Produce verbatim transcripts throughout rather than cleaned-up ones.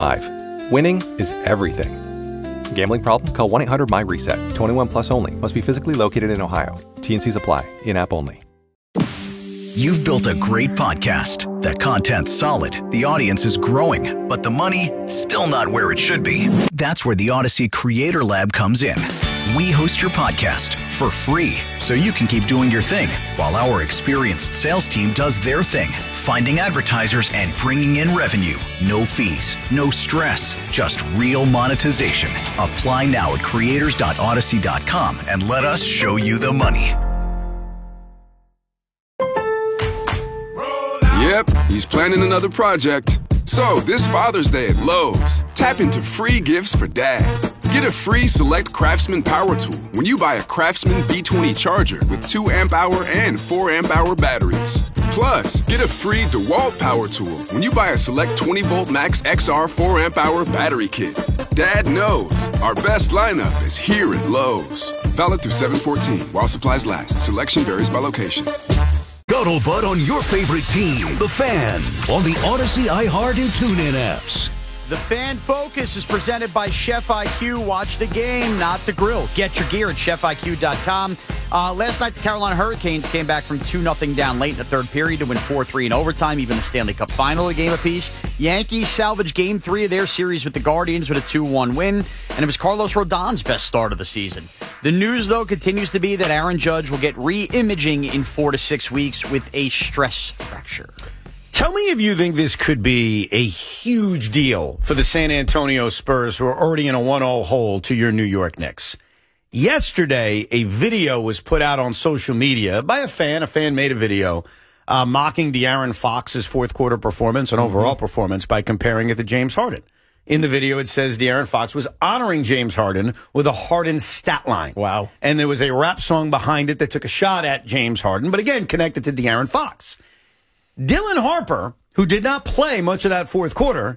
Five. Winning is everything. Gambling problem? Call one eight hundred M Y reset. twenty-one plus only. Must be physically located in Ohio. T N Cs apply. In-app only. You've built a great podcast. That content's solid. The audience is growing. But the money, still not where it should be. That's where the Odyssey Creator Lab comes in. We host your podcast for free, so you can keep doing your thing, while our experienced sales team does their thing, finding advertisers and bringing in revenue. No fees, no stress, just real monetization. Apply now at creators dot odyssey dot com and let us show you the money. Yep, he's planning another project. So, this Father's Day at Lowe's, tap into free gifts for Dad. Get a free Select Craftsman power tool when you buy a Craftsman V twenty charger with two amp hour and four amp hour batteries. Plus, get a free DeWalt power tool when you buy a Select twenty volt Max X R four amp hour battery kit. Dad knows our best lineup is here at Lowe's. Valid through seven fourteen while supplies last. Selection varies by location. Scuttlebutt on your favorite team, the Fan, on the Odyssey, iHeart, and TuneIn apps. The Fan Focus is presented by Chef I Q. Watch the game, not the grill. Get your gear at chef I Q dot com. Uh, last night, the Carolina Hurricanes came back from two nothing down late in the third period to win four three in overtime, even the Stanley Cup final a game apiece. Yankees salvaged game three of their series with the Guardians with a two one win, and it was Carlos Rodon's best start of the season. The news, though, continues to be that Aaron Judge will get re-imaging in four to six weeks with a stress fracture. Tell me if you think this could be a huge deal for the San Antonio Spurs, who are already in a one oh hole to your New York Knicks. Yesterday, a video was put out on social media by a fan. A fan made a video uh, mocking De'Aaron Fox's fourth quarter performance and overall mm-hmm. performance by comparing it to James Harden. In the video, it says De'Aaron Fox was honoring James Harden with a Harden stat line. Wow. And there was a rap song behind it that took a shot at James Harden, but again, connected to De'Aaron Fox. Dylan Harper, who did not play much of that fourth quarter,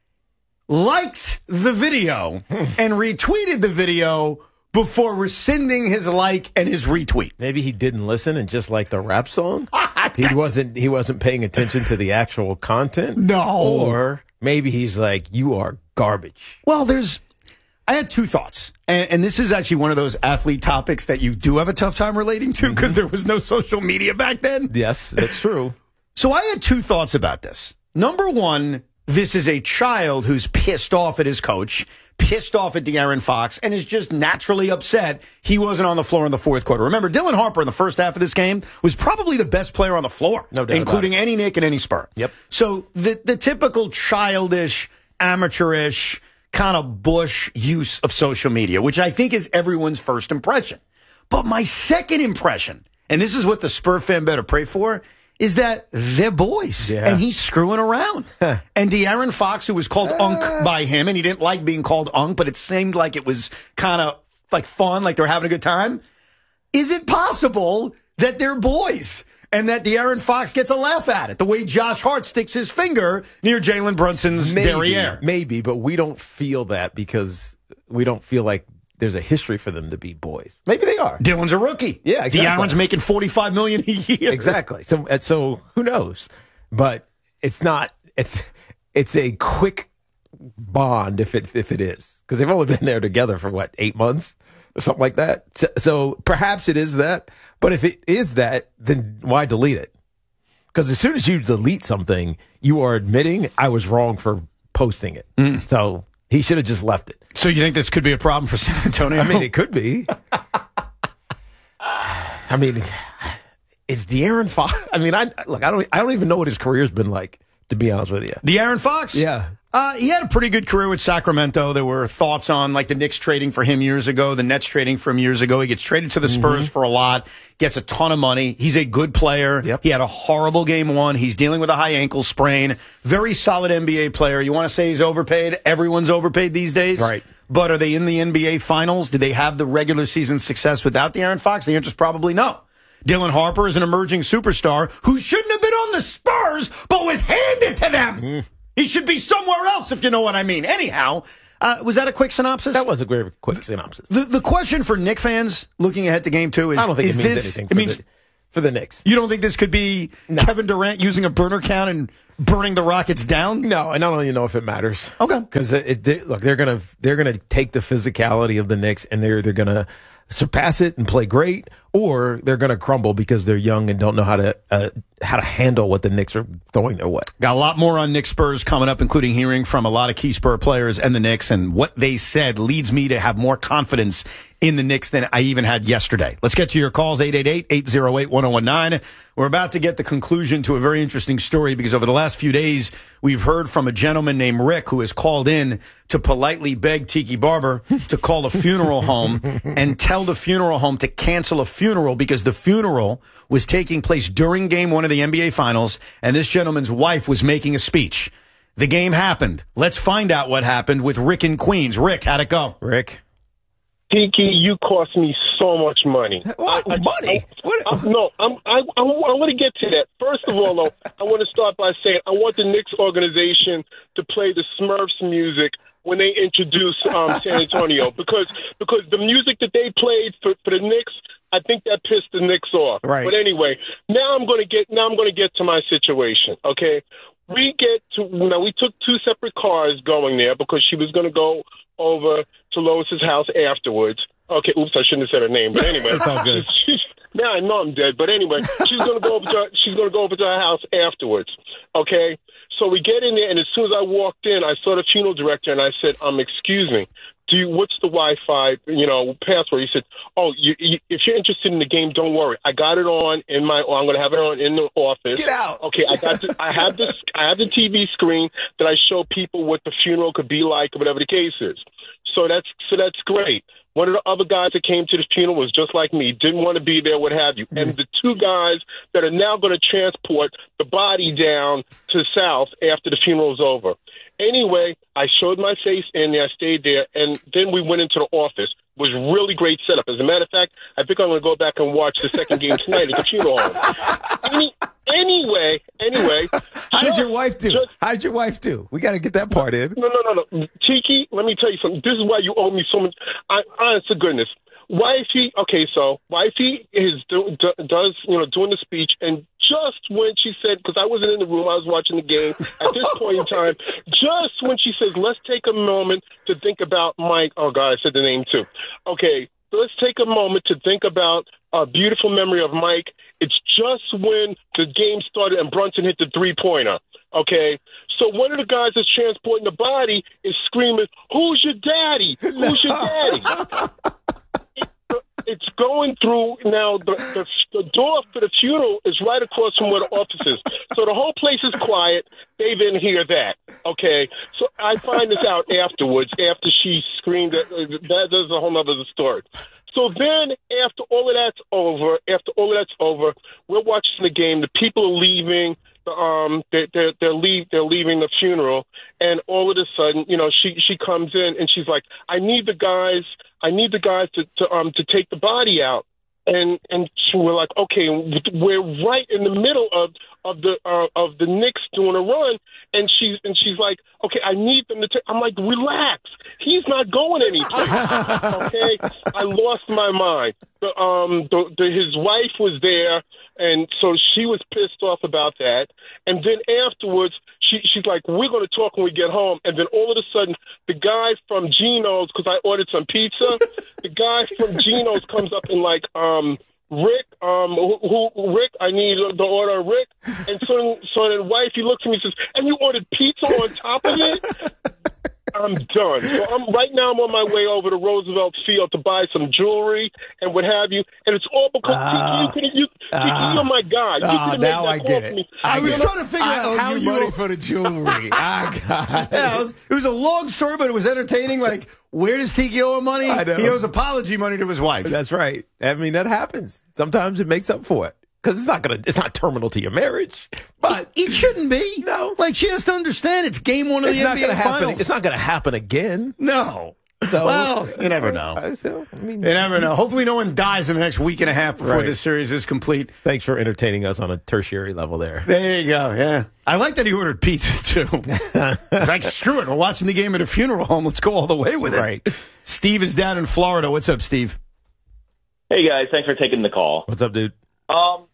liked the video and retweeted the video before rescinding his like and his retweet. Maybe he didn't listen and just liked the rap song. he wasn't. He wasn't paying attention to the actual content. No. Or maybe he's like, "You are garbage." Well, there's. I had two thoughts, and, and this is actually one of those athlete topics that you do have a tough time relating to because there was no social media back then. Yes, that's true. So I had two thoughts about this. Number one, this is a child who's pissed off at his coach, pissed off at De'Aaron Fox, and is just naturally upset he wasn't on the floor in the fourth quarter. Remember, Dylan Harper in the first half of this game was probably the best player on the floor, no doubt, including any Knick and any Spur. Yep. So the, the typical childish, amateurish, kind of bush use of social media, which I think is everyone's first impression. But my second impression, and this is what the Spur fan better pray for, is that they're boys, yeah. and he's screwing around. And De'Aaron Fox, who was called uh. Unk by him, and he didn't like being called Unk, but it seemed like it was kind of like fun, like they're having a good time. Is it possible that they're boys and that De'Aaron Fox gets a laugh at it, the way Josh Hart sticks his finger near Jalen Brunson's maybe, derriere? Maybe, but we don't feel that because we don't feel like there's a history for them to be boys. Maybe they are. Dylan's a rookie. Yeah, exactly. De'Aaron's making forty-five million dollars a year. Exactly. So, so who knows? But it's not. It's it's a quick bond if it if it is, because they've only been there together for what, eight months or something like that. So, so perhaps it is that. But if it is that, then why delete it? Because as soon as you delete something, you are admitting I was wrong for posting it. Mm. So he should have just left it. So you think this could be a problem for San Antonio? I mean, it could be. I mean, is De'Aaron Fox? I mean, I look. I don't. I don't even know what his career's been like, to be honest with you. De'Aaron Fox? Yeah. Uh, he had a pretty good career with Sacramento. There were thoughts on like the Knicks trading for him years ago, the Nets trading for him years ago. He gets traded to the Spurs mm-hmm. for a lot, gets a ton of money. He's a good player. Yep. He had a horrible game one. He's dealing with a high ankle sprain. Very solid N B A player. You want to say he's overpaid? Everyone's overpaid these days. Right. But are they in the N B A Finals? Did they have the regular season success without De'Aaron Fox? The answer is probably no. Dylan Harper is an emerging superstar who shouldn't have been on the Spurs, but was handed to them. Mm. He should be somewhere else, if you know what I mean. Anyhow, uh, was that a quick synopsis? That was a very quick synopsis. The, the question for Knick fans looking ahead to game two is, I don't think is it means this, anything. It means the, for the Knicks. You don't think this could be no. Kevin Durant using a burner can and burning the Rockets down? No, and I don't even know if it matters. Okay, because it, they, look, they're gonna they're gonna take the physicality of the Knicks and they're they're gonna surpass it and play great, or they're going to crumble because they're young and don't know how to uh, how to handle what the Knicks are throwing their way. Got a lot more on Knicks Spurs coming up, including hearing from a lot of key Spur players and the Knicks, and what they said leads me to have more confidence in the Knicks than I even had yesterday. Let's get to your calls, eight eight eight, eight oh eight, one oh one nine. We're about to get the conclusion to a very interesting story because over the last few days, we've heard from a gentleman named Rick who has called in to politely beg Tiki Barber to call a funeral home and tell the funeral home to cancel a funeral because the funeral was taking place during game one of the N B A Finals, and this gentleman's wife was making a speech. The game happened. Let's find out what happened with Rick in Queens. Rick, how'd it go? Rick? Tiki, you cost me so much money. What? I, I, money? I, what? I, no, I'm, I, I, I want to get to that. First of all, though, I want to start by saying I want the Knicks organization to play the Smurfs music when they introduce um, San Antonio because because the music that they played for, for the Knicks, I think that pissed the Knicks off. Right. But anyway, now I'm going to get now I'm going to get to my situation. Okay, we get to now we took two separate cars going there because she was going to go over to Lois's house afterwards. Okay, oops, I shouldn't have said her name, but anyway, it's all good. She's, she's, now I know I'm dead, but anyway, she's going to go over to her, she's going to go over to her house afterwards. Okay, so we get in there, and as soon as I walked in, I saw the funeral director, and I said, "Um, excuse me, do you, what's the Wi-Fi, you know, password?" He said, "Oh, you, you, if you're interested in the game, don't worry. I got it on in my. I'm going to have it on in the office. Get out." Okay, I got. The, I have this. I have the T V screen that I show people what the funeral could be like, or whatever the case is. So that's so that's great. One of the other guys that came to the funeral was just like me, didn't want to be there, what have you. And the two guys that are now going to transport the body down to the south after the funeral's over. Anyway, I showed my face in there, I stayed there, and then we went into the office. It was really great setup. As a matter of fact, I think I'm going to go back and watch the second game tonight at the funeral home. Any, anyway, anyway. How just, did your wife do? Just, How did your wife do? We got to get that part in. No, no, no, no. Tiki, let me tell you something. This is why you owe me so much. I, honest to goodness. Wifey, okay, so wifey is do, do, does, you know, doing the speech, and just when she said, because I wasn't in the room, I was watching the game at this point in time, just when she says, let's take a moment to think about Mike. Oh, God, I said the name too. Okay, let's take a moment to think about a beautiful memory of Mike. It's just when the game started and Brunson hit the three-pointer. Okay, so one of the guys that's transporting the body is screaming, "Who's your daddy? Who's your daddy?" It's going through now. The, the the door for the funeral is right across from where the office is. So the whole place is quiet. They didn't hear that. Okay. So I find this out afterwards, after she screamed. That, that there's a whole other story. So then after all of that's over, after all of that's over, we're watching the game. The people are leaving. Um, they, they're they're leave they're leaving the funeral, and all of a sudden, you know, she she comes in and she's like, "I need the guys, I need the guys to, to um to take the body out," and and so we're like, okay, we're right in the middle of of the uh, of the Knicks doing a run, and she's and she's like, okay, I need them to take. I'm like, relax, he's not going anyplace. Okay, I lost my mind. The, um, the, the, his wife was there, and so she was pissed off about that. And then afterwards, she, she's like, we're going to talk when we get home. And then all of a sudden, the guy from Gino's, because I ordered some pizza, the guy from Gino's comes up and like, um, Rick, um, who, who, Rick, I need the order of Rick. And so, so then wife, he looks at me and says, and you ordered pizza on top of it? I'm done. So I'm right now. I'm on my way over to Roosevelt Field to buy some jewelry and what have you, and it's all because uh, you, you, you, uh, you're my guy. You uh, now I get it. Me. I, I was trying to figure I out how you money were... for the jewelry. I got yeah, it. Was, it was a long story, but it was entertaining. Like, where does Tiki owe money? I know. He owes apology money to his wife. That's right. I mean, that happens. Sometimes it makes up for it. Because it's not gonna, it's not terminal to your marriage, but it, it shouldn't be. No, like she has to understand it's game one of it's the N B A happen. Finals. It's not going to happen again. No. So, well, you never know. So, I mean, you never know. Hopefully, no one dies in the next week and a half before right. this series is complete. Thanks for entertaining us on a tertiary level there. There you go. Yeah, I like that he ordered pizza too. It's like, screw it. We're watching the game at a funeral home. Let's go all the way with it. Right. Steve is down in Florida. What's up, Steve? Hey guys, thanks for taking the call. What's up, dude? Um.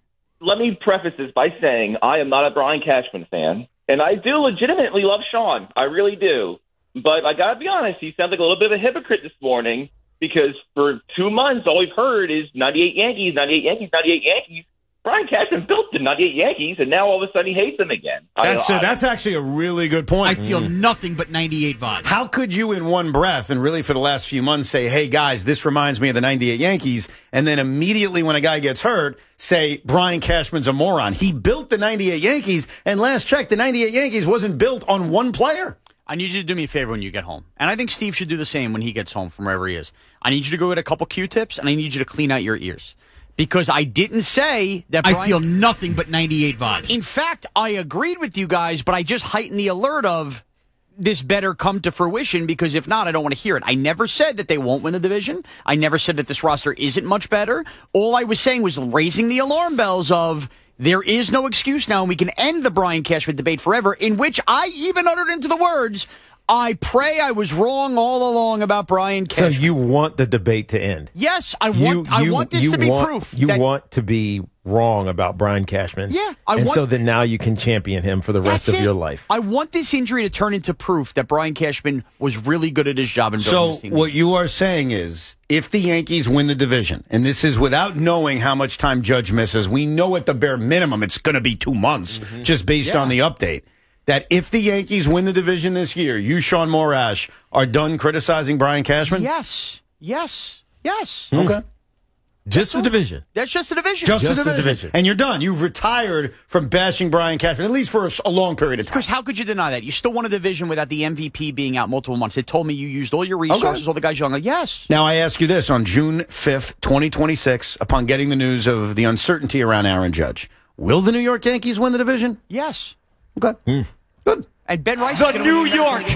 let me preface this by saying I am not a Brian Cashman fan, and I do legitimately love Sean. I really do. But I got to be honest, he sounds like a little bit of a hypocrite this morning because for two months, all we've heard is ninety-eight Yankees, ninety-eight Yankees, ninety-eight Yankees. Brian Cashman built the ninety-eight Yankees, and now all of a sudden he hates them again. That's, I, uh, that's actually a really good point. I feel mm. nothing but ninety-eight vibes. How could you in one breath and really for the last few months say, hey, guys, this reminds me of the ninety-eight Yankees, and then immediately when a guy gets hurt, say Brian Cashman's a moron? He built the ninety-eight Yankees, and last check, the ninety-eight Yankees wasn't built on one player. I need you to do me a favor when you get home. And I think Steve should do the same when he gets home from wherever he is. I need you to go get a couple Q-tips, and I need you to clean out your ears. Because I didn't say that Brian, I feel nothing but ninety-eight vibes. In fact, I agreed with you guys, but I just heightened the alert of this better come to fruition because if not, I don't want to hear it. I never said that they won't win the division. I never said that this roster isn't much better. All I was saying was raising the alarm bells of there is no excuse now and we can end the Brian Cashman debate forever, in which I even uttered into the words, I pray I was wrong all along about Brian Cashman. So you want the debate to end? Yes, I want. You, I want this to be want, proof. You that, want to be wrong about Brian Cashman? Yeah, I and want, so then now you can champion him for the rest of it. your life. I want this injury to turn into proof that Brian Cashman was really good at his job. In so this team. What you are saying is, if the Yankees win the division, and this is without knowing how much time Judge misses, we know at the bare minimum it's going to be two months, mm-hmm. just based yeah. on the update. That if the Yankees win the division this year, you, Sean Morash, are done criticizing Brian Cashman? Yes. Yes. Yes. Mm. Okay. Just the division. That's just the division. Just, just the, division. the division. And you're done. You've retired from bashing Brian Cashman, at least for a, a long period of time. Because how could you deny that? You still won a division without the M V P being out multiple months. It told me you used all your resources, okay. all the guys young. Like, yes. Now, I ask you this. On June fifth, twenty twenty-six, upon getting the news of the uncertainty around Aaron Judge, will the New York Yankees win the division? Yes. Okay. Mm. Good. And Ben Rice the is New win York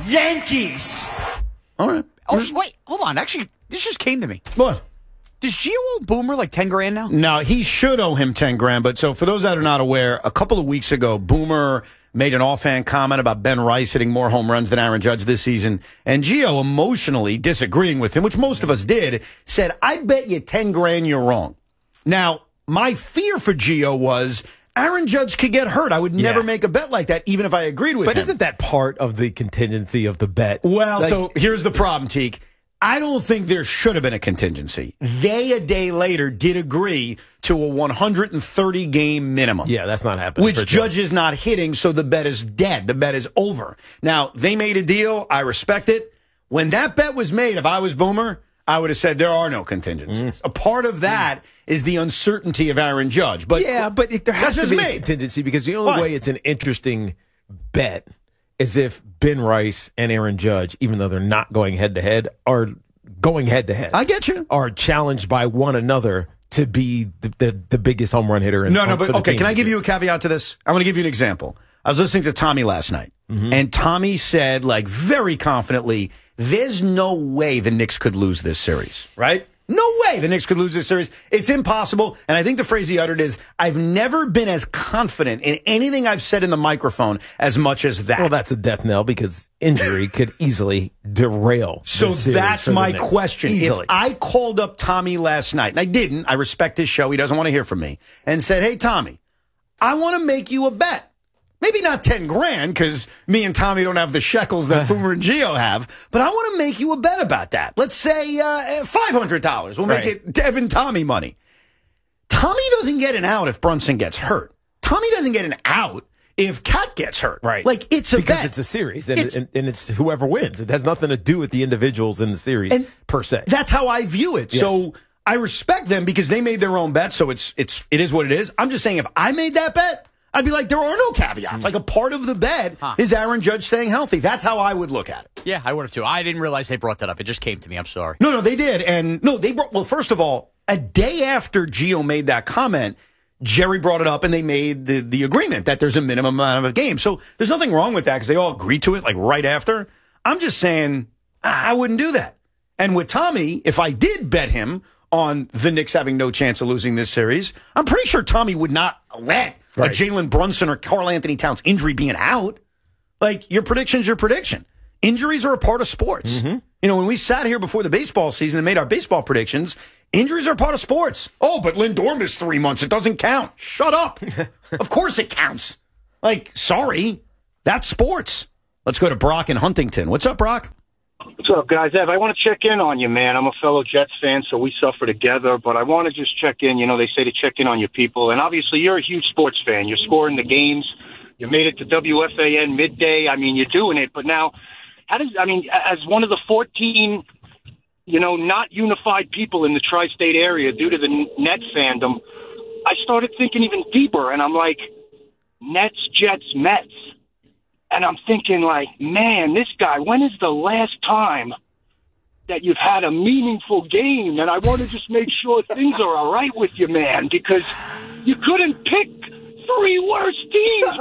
Yankees. All right. Oh, wait. Hold on. Actually, this just came to me. What? Does Gio owe Boomer like ten grand now? No, he should owe him ten grand. But so for those that are not aware, a couple of weeks ago, Boomer made an offhand comment about Ben Rice hitting more home runs than Aaron Judge this season. And Gio, emotionally disagreeing with him, which most of us did, said, I bet you ten grand you're wrong. Now, my fear for Gio was Aaron Judge could get hurt. I would never yeah. make a bet like that, even if I agreed with but him. But isn't that part of the contingency of the bet? Well, like, so here's the problem, Teak. I don't think there should have been a contingency. They, a day later, did agree to a one hundred thirty game minimum. Yeah, that's not happening. Which Judge is not hitting, so the bet is dead. The bet is over. Now, they made a deal. I respect it. When that bet was made, if I was Boomer, I would have said there are no contingencies. Mm. A part of that mm. is the uncertainty of Aaron Judge. But yeah, but it, there has to be me. a contingency because the only Why? way it's an interesting bet is if Ben Rice and Aaron Judge, even though they're not going head to head, are going head to head. I get you. Are challenged by one another to be the the, the biggest home run hitter. In, no, no, but okay. Can I give year. you a caveat to this? I want to give you an example. I was listening to Tommy last night, mm-hmm. and Tommy said, like, very confidently, there's no way the Knicks could lose this series, right? No way the Knicks could lose this series. It's impossible. And I think the phrase he uttered is, I've never been as confident in anything I've said in the microphone as much as that. Well, that's a death knell because injury could easily derail. So that's my question. Easily. If I called up Tommy last night, and I didn't, I respect his show, he doesn't want to hear from me, and said, hey, Tommy, I want to make you a bet. Maybe not ten grand, because me and Tommy don't have the shekels that Boomer and Gio have, but I want to make you a bet about that. Let's say uh, five hundred dollars. We'll make right. it Devin Tommy money. Tommy doesn't get an out if Brunson gets hurt. Tommy doesn't get an out if Cat gets hurt. Right. Like, it's a because bet. it's a series, and it's, and, and it's whoever wins. It has nothing to do with the individuals in the series, and per se. That's how I view it. Yes. So I respect them because they made their own bet, so it's it's it is what it is. I'm just saying if I made that bet, I'd be like, there are no caveats. Like, a part of the bet huh. is Aaron Judge staying healthy. That's how I would look at it. Yeah, I would have too. I didn't realize they brought that up. It just came to me. I'm sorry. No, no, they did. And no, they brought, well, first of all, a day after Gio made that comment, Jerry brought it up and they made the, the agreement that there's a minimum amount of a game. So there's nothing wrong with that because they all agreed to it like right after. I'm just saying, I wouldn't do that. And with Tommy, if I did bet him on the Knicks having no chance of losing this series, I'm pretty sure Tommy would not let right. a Jalen Brunson or Karl Anthony Towns injury being out. Like, your prediction's your prediction. Injuries are a part of sports. Mm-hmm. You know, when we sat here before the baseball season and made our baseball predictions, Injuries are part of sports. Oh, but Lindor missed three months. It doesn't count. Shut up. Of course it counts. Like, sorry. That's sports. Let's go to Brock in Huntington. What's up, Brock? What's up, guys? Ev, I want to check in on you, man. I'm a fellow Jets fan, so we suffer together, but I want to just check in. You know, they say to check in on your people, and obviously you're a huge sports fan. You're scoring the games. You made it to W F A N midday. I mean, you're doing it, but now, how does, I mean, as one of the fourteen, you know, not unified people in the tri-state area due to the Nets fandom, I started thinking even deeper, and I'm like, Nets, Jets, Mets. And I'm thinking, like, man, this guy, when is the last time that you've had a meaningful game? And I want to just make sure things are all right with you, man, because you couldn't pick three worse teams,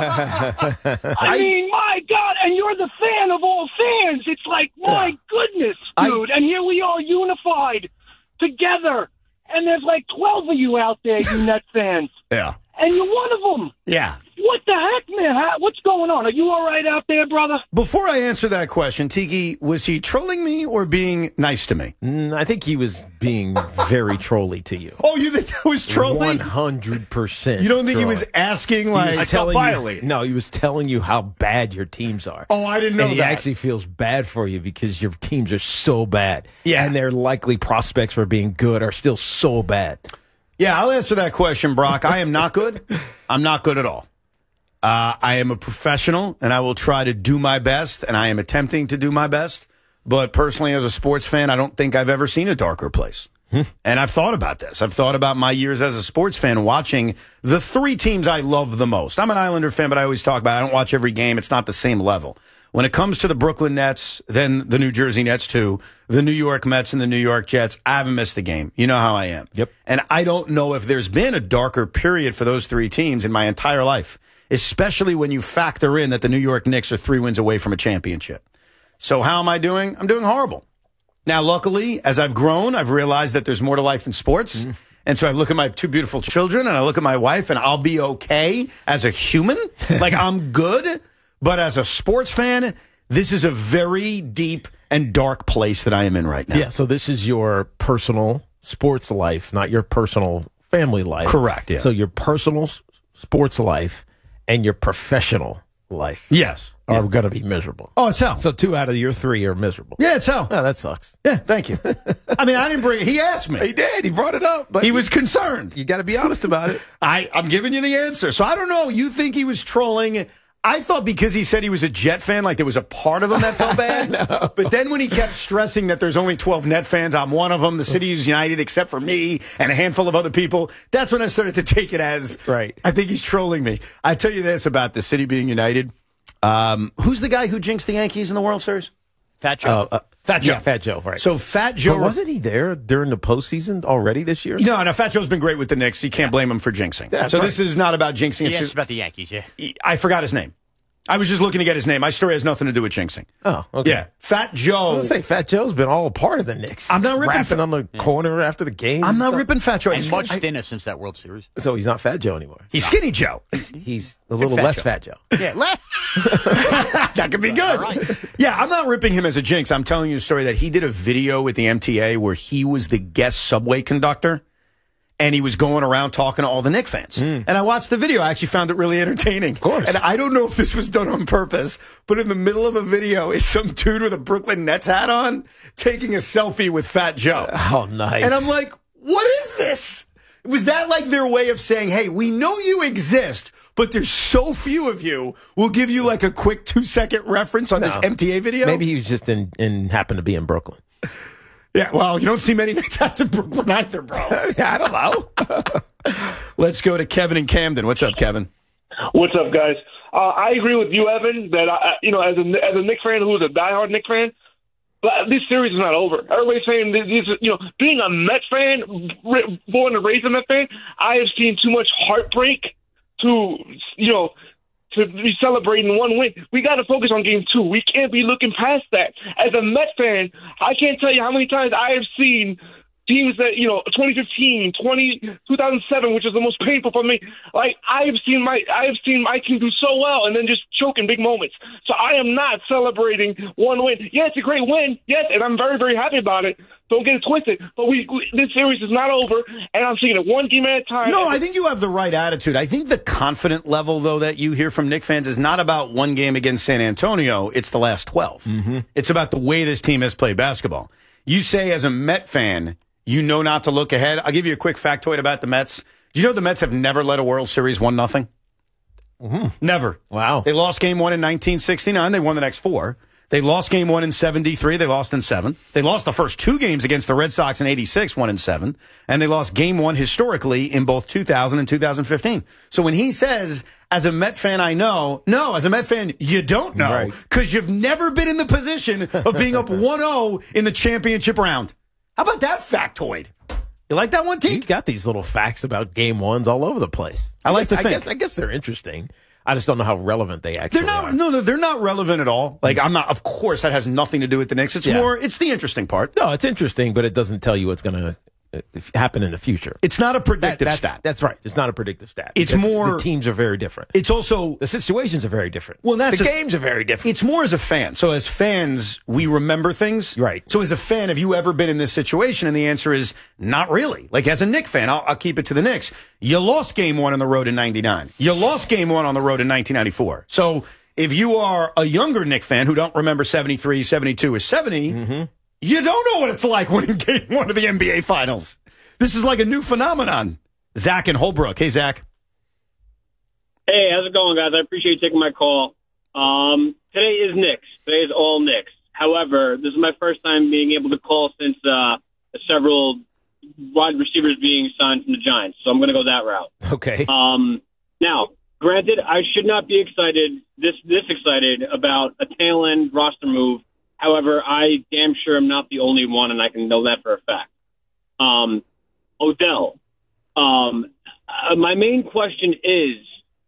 brother. I mean, my God, and you're the fan of all fans. It's like, my goodness, dude. I, and here we are unified together. And there's like twelve of you out there, you Net fans. Yeah. And you're one of them. Yeah. What the heck, man? How, what's going on? Are you all right out there, brother? Before I answer that question, Tiki, was he trolling me or being nice to me? Mm, I think he was being very trolly to you. Oh, you think that was trolling? one hundred percent. You don't think trolling. he was asking, like, he was I felt telling violated? you, no, he was telling you how bad your teams are. Oh, I didn't know and he that. actually feels bad for you because your teams are so bad. Yeah. And their likely prospects for being good are still so bad. Yeah, I'll answer that question, Brock. I am not good. I'm not good at all. Uh, I am a professional, and I will try to do my best, and I am attempting to do my best. But personally, as a sports fan, I don't think I've ever seen a darker place. Hmm. And I've thought about this. I've thought about my years as a sports fan watching the three teams I love the most. I'm an Islander fan, but I always talk about it. I don't watch every game. It's not the same level. When it comes to the Brooklyn Nets, then the New Jersey Nets too, the New York Mets and the New York Jets, I haven't missed a game. You know how I am. Yep. And I don't know if there's been a darker period for those three teams in my entire life, especially when you factor in that the New York Knicks are three wins away from a championship. So how am I doing? I'm doing horrible. Now, luckily, as I've grown, I've realized that there's more to life than sports. Mm-hmm. And so I look at my two beautiful children and I look at my wife and I'll be okay as a human. Like, I'm good. But as a sports fan, this is a very deep and dark place that I am in right now. Yeah, so this is your personal sports life, not your personal family life. Correct, yeah. So your personal s- sports life and your professional life Yes. are Yeah. going to be miserable. Oh, it's hell. So two out of your three are miserable. Yeah, it's hell. Oh, that sucks. Yeah, thank you. I mean, I didn't bring it. He asked me. He did. He brought it up. But He was concerned. You got to be honest about it. I, I'm giving you the answer. So I don't know. You think he was trolling? I thought because he said he was a Jet fan, like there was a part of him that felt bad. No. But then when he kept stressing that there's only twelve Net fans, I'm one of them, the city is united except for me and a handful of other people, that's when I started to take it as, right. I think he's trolling me. I tell you this about the city being united. Um, who's the guy who jinxed the Yankees in the World Series? Fat Joe. Uh, uh, Fat Joe. Yeah, Fat Joe, right. So Fat Joe. But wasn't he there during the postseason already this year? No, no, Fat Joe's been great with the Knicks. You can't blame him for jinxing. That's so right. this is not about jinxing. It's Yes, just it's about the Yankees, yeah. I forgot his name. I was just looking to get his name. My story has nothing to do with jinxing. Oh, okay. Yeah. Fat Joe. I was going to say, Fat Joe's been all a part of the Knicks. I'm not ripping Rapping Fa- on the corner after the game. I'm not stuff. ripping Fat Joe. And He's much I- thinner since that World Series. So he's not Fat Joe anymore. He's Skinny Joe. He's a little Fat less Joe. Fat Joe. Yeah, left. That could be good. All right. Yeah, I'm not ripping him as a jinx. I'm telling you a story that he did a video with the M T A where he was the guest subway conductor. And he was going around talking to all the Knicks fans. Mm. And I watched the video. I actually found it really entertaining. Of course. And I don't know if this was done on purpose, but in the middle of a video is some dude with a Brooklyn Nets hat on taking a selfie with Fat Joe. Oh, nice. And I'm like, what is this? Was that like their way of saying, hey, we know you exist, but there's so few of you, we'll give you like a quick two second reference on No. this M T A video? Maybe he was just in, in happened to be in Brooklyn. Yeah, well, you don't see many Knicks hats in Brooklyn either, bro. I don't know. Let's go to Kevin in Camden. What's up, Kevin? What's up, guys? Uh, I agree with you, Evan, that, I, you know, as a, as a Knicks fan who's a diehard Knicks fan, but this series is not over. Everybody's saying, this, this, you know, being a Mets fan, born and raised a Mets fan, I have seen too much heartbreak to, you know, to be celebrating one win. We got to focus on game two. We can't be looking past that. As a Mets fan, I can't tell you how many times I have seen teams that, you know, twenty fifteen, twenty, two thousand seven, which is the most painful for me. Like, I have seen my, I have seen my team do so well and then just choke in big moments. So I am not celebrating one win. Yeah, it's a great win. Yes, and I'm very, very happy about it. Don't get it twisted. But we, we this series is not over, and I'm taking it one game at a time. No, I think you have the right attitude. I think the confident level, though, that you hear from Knicks fans is not about one game against San Antonio. It's the last twelve. Mm-hmm. It's about the way this team has played basketball. You say, as a Met fan, you know not to look ahead. I'll give you a quick factoid about the Mets. Do you know the Mets have never led a World Series one nothing? Mm-hmm. Never. Wow. They lost game one in nineteen sixty-nine. They won the next four. They lost game one in seventy-three. They lost in seven. They lost the first two games against the Red Sox in eighty-six, one in seven. And they lost game one historically in both two thousand and two thousand fifteen. So when he says, as a Met fan, I know, no, as a Met fan, you don't know. Because you've never been in the position of being up one oh in the championship round. How about that factoid? You like that one, T? You got these little facts about game ones all over the place. I like guess, to I think. Guess, I guess they're interesting. I just don't know how relevant they actually they're not, are. No, no, they're not relevant at all. Like, I'm not, of course, that has nothing to do with the Knicks. It's Yeah. more, it's the interesting part. No, it's interesting, but it doesn't tell you what's going to happen in the future. It's not a predictive That- that- stat. That's right. It's not a predictive stat. It's Because more- the teams are very different. It's also, The situations are very different. well, that's the a- games are very different. It's more as a fan. So as fans, we remember things. Right. So as a fan, have you ever been in this situation? And the answer is not really. Like as a Knicks fan, I'll, I'll keep it to the Knicks. You lost game one on the road in ninety-nine. You lost game one on the road in nineteen ninety-four. So if you are a younger Knicks fan who don't remember seventy-three, seventy-two, or seventy, Mm-hmm. you don't know what it's like winning game one of the N B A Finals. This is like a new phenomenon. Zach in Holbrook. Hey, Zach. Hey, how's it going, guys? I appreciate you taking my call. Um, today is Knicks. Today is all Knicks. However, this is my first time being able to call since uh, several wide receivers being signed from the Giants, so I'm going to go that route. Okay. Um, now, granted, I should not be excited, this this excited about a tail end roster move. However, I damn sure am not the only one, and I can know that for a fact. Um, Odell. Um, uh, my main question is,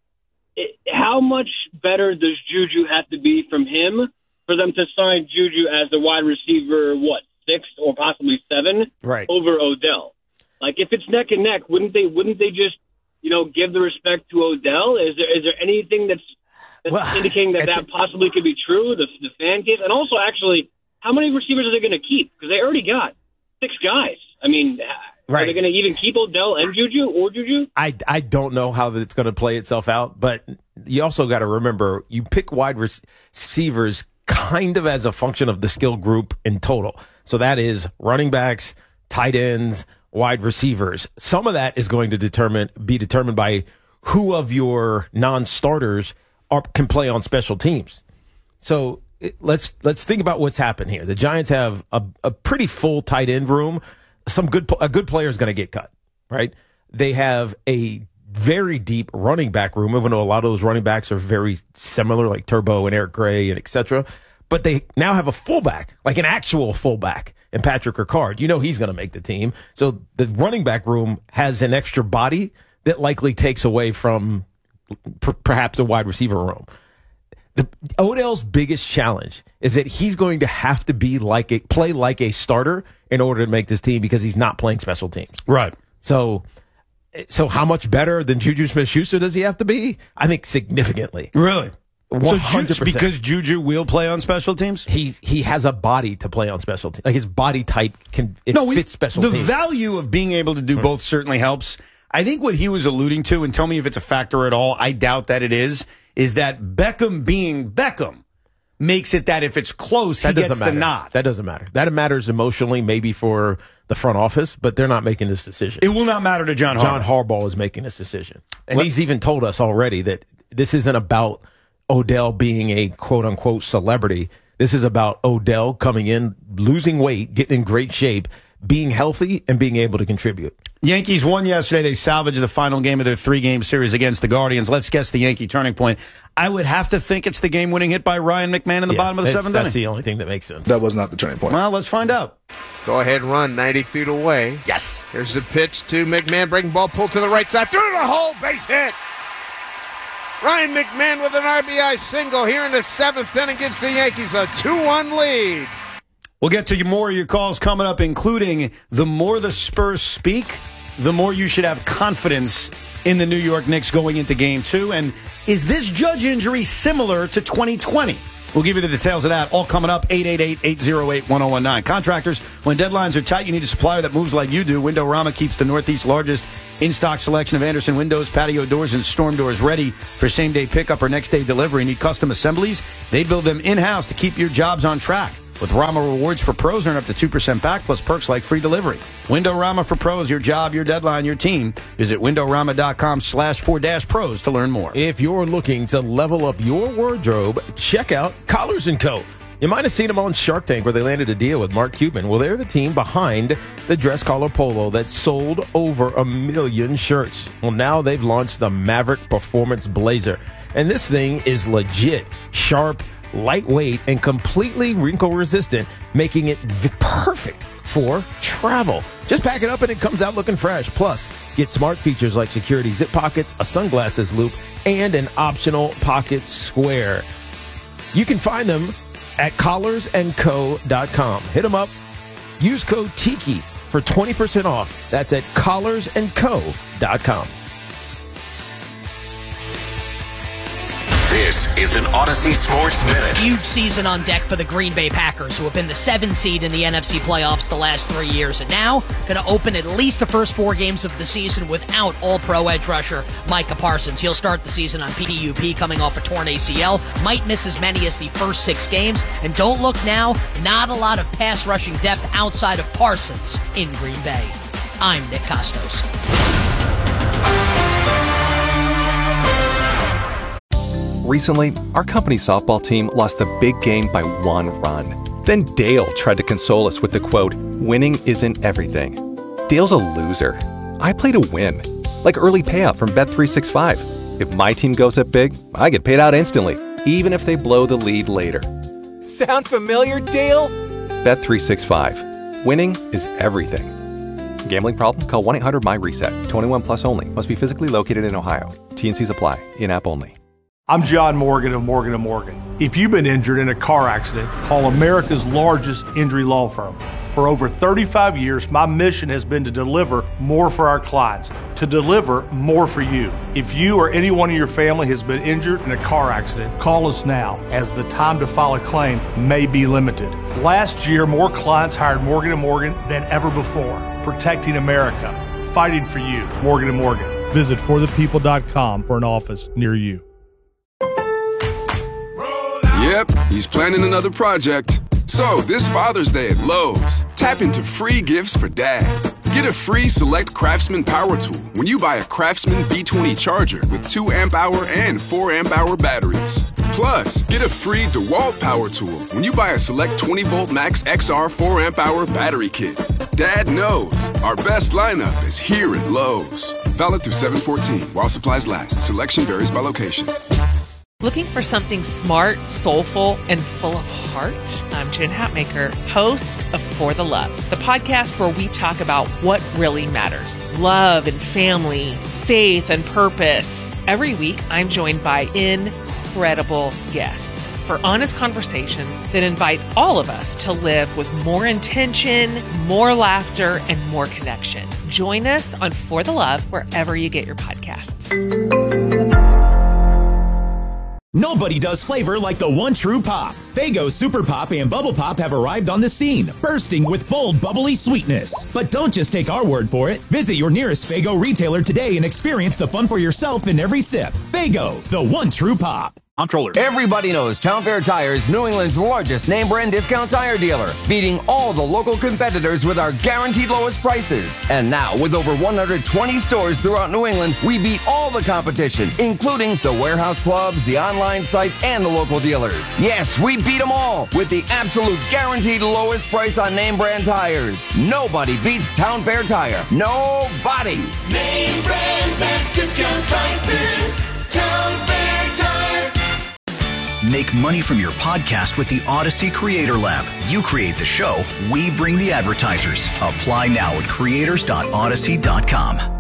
it, how much better does Juju have to be from him for them to sign Juju as the wide receiver, what, six or possibly seven, Right. over Odell? Like, if it's neck and neck, wouldn't they wouldn't they just, you know, give the respect to Odell? Is there is there anything that's, that's Well, indicating that it's that a- possibly could be true, the, the fan case? And also, actually, how many receivers are they going to keep? Because they already got six guys. I mean, are Right. they going to even keep Odell and Juju or Juju? I, I don't know how it's going to play itself out, but you also got to remember you pick wide rec- receivers kind of as a function of the skill group in total. So that is running backs, tight ends, wide receivers. Some of that is going to determine be determined by who of your non-starters are, can play on special teams. So it, let's let's think about what's happened here. The Giants have a, a pretty full tight end room. Some good a good player is going to get cut, right? They have a very deep running back room, even though a lot of those running backs are very similar, like Turbo and Eric Gray and et cetera. But they now have a fullback, like an actual fullback, in Patrick Ricard. You know he's going to make the team. So the running back room has an extra body that likely takes away from per- perhaps a wide receiver room. The, Odell's biggest challenge is that he's going to have to be like a play like a starter in order to make this team because he's not playing special teams. Right. So, so how much better than Juju Smith-Schuster does he have to be? I think significantly. Really? one hundred percent. So Ju- because Juju will play on special teams? He he has a body to play on special teams. Like his body type can it no, we, fits special the teams. value of being able to do both certainly helps. I think what he was alluding to, and tell me if it's a factor at all, I doubt that it is, is that Beckham being Beckham makes it that if it's close, he that gets doesn't matter. the nod. That doesn't matter. That matters emotionally, maybe for the front office, but they're not making this decision. It will not matter to John Harbaugh. John Harbaugh is making this decision. And he's even told us already that this isn't about Odell being a quote-unquote celebrity. This is about Odell coming in, losing weight, getting in great shape, being healthy, and being able to contribute. Yankees won yesterday. They salvaged the final game of their three-game series against the Guardians. Let's guess the Yankee turning point. I would have to think it's the game-winning hit by Ryan McMahon in the Yeah, bottom of the that's- seventh That's inning. the only thing that makes sense. That was not the turning point. Well, let's find out. Go ahead and run ninety feet away. Yes. Here's the pitch to McMahon. Breaking ball pulled to the right side. Through the hole. Base hit. Ryan McMahon with an R B I single here in the seventh inning gives the Yankees a two one lead. We'll get to more of your calls coming up, including the more the Spurs speak, the more you should have confidence in the New York Knicks going into game two. And is this Judge injury similar to twenty twenty? We'll give you the details of that all coming up. eight eight eight, eight oh eight, one oh one nine. Contractors, when deadlines are tight, you need a supplier that moves like you do. Windorama keeps the Northeast's largest in-stock selection of Andersen windows, patio doors, and storm doors ready for same-day pickup or next-day delivery. Need custom assemblies? They build them in-house to keep your jobs on track. With Rama Rewards for Pros, earn up to two percent back, plus perks like free delivery. Windorama for Pros, your job, your deadline, your team. Visit Windorama.com slash four dash pros to learn more. If you're looking to level up your wardrobe, check out Collars and Co. You might have seen them on Shark Tank where they landed a deal with Mark Cuban. Well, they're the team behind the dress collar polo that sold over a million shirts. Well, now they've launched the Maverick Performance Blazer. And this thing is legit, sharp, lightweight, and completely wrinkle resistant, making it v- perfect for travel. Just pack it up and it comes out looking fresh. Plus, get smart features like security zip pockets, a sunglasses loop, and an optional pocket square. You can find them at collars and co dot com. Hit them up. Use code Tiki for twenty percent off. That's at collars and co dot com. This is an Odyssey Sports Minute. Huge season on deck for the Green Bay Packers, who have been the seventh seed in the N F C playoffs the last three years, and now going to open at least the first four games of the season without all-pro edge rusher Micah Parsons. He'll start the season on P D U P coming off a torn A C L, might miss as many as the first six games, and don't look now, not a lot of pass rushing depth outside of Parsons in Green Bay. I'm Nick Costos. Recently, our company softball team lost a big game by one run. Then Dale tried to console us with the quote, "Winning isn't everything." Dale's a loser. I play to win. Like early payout from Bet three sixty-five. If my team goes up big, I get paid out instantly, even if they blow the lead later. Sound familiar, Dale? Bet three sixty-five. Winning is everything. Gambling problem? Call one eight hundred M Y RESET. twenty-one plus only. Must be physically located in Ohio. T and C's apply. In-app only. I'm John Morgan of Morgan and Morgan. If you've been injured in a car accident, call America's largest injury law firm. For over thirty-five years, my mission has been to deliver more for our clients, to deliver more for you. If you or anyone in your family has been injured in a car accident, call us now, as the time to file a claim may be limited. Last year, more clients hired Morgan and Morgan than ever before, protecting America, fighting for you. Morgan and Morgan. Visit for the people dot com for an office near you. Yep, he's planning another project. So, this Father's Day at Lowe's, tap into free gifts for Dad. Get a free Select Craftsman power tool when you buy a Craftsman B twenty charger with two amp hour and four amp hour batteries. Plus, get a free DeWalt power tool when you buy a Select twenty volt Max X R four amp hour battery kit. Dad knows our best lineup is here at Lowe's. Valid through seven fourteen while supplies last. Selection varies by location. Looking for something smart, soulful, and full of heart? I'm Jen Hatmaker, host of For the Love, the podcast where we talk about what really matters. Love and family, faith and purpose. Every week, I'm joined by incredible guests for honest conversations that invite all of us to live with more intention, more laughter, and more connection. Join us on For the Love wherever you get your podcasts. Nobody does flavor like the one true pop. Faygo Super Pop and Bubble Pop have arrived on the scene, bursting with bold, bubbly sweetness. But don't just take our word for it. Visit your nearest Faygo retailer today and experience the fun for yourself in every sip. Faygo, the one true pop. Controller. Everybody knows Town Fair Tire is New England's largest name brand discount tire dealer, beating all the local competitors with our guaranteed lowest prices. And now, with over one hundred twenty stores throughout New England, we beat all the competition, including the warehouse clubs, the online sites, and the local dealers. Yes, we beat them all with the absolute guaranteed lowest price on name brand tires. Nobody beats Town Fair Tire. Nobody. Name brands at discount prices. Town Fair Tire. Make money from your podcast with the Odyssey Creator Lab. You create the show, we bring the advertisers. Apply now at creators dot odyssey dot com.